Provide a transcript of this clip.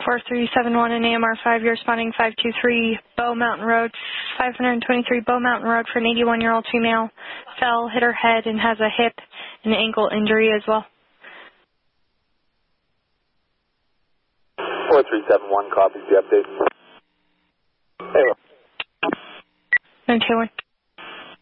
4371 and AMR 5, you're responding 523 Bow Mountain Road, 523 Bow Mountain Road for an 81-year-old female. Fell, hit her head, and has a hip and ankle injury as well. 4371, copies the update. Hey. 921.